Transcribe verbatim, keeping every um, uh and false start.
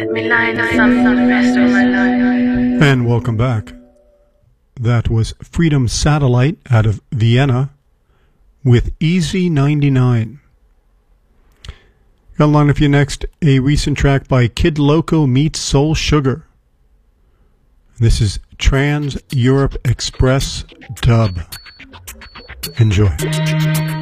me lie in the sun for the rest of my life. And welcome back. That was Freedom Satellite out of Vienna with Easy ninety-nine. Got along with you next, a recent track by Kid Loco meets Soul Sugar. This is Trans Europe Express Dub. Enjoy.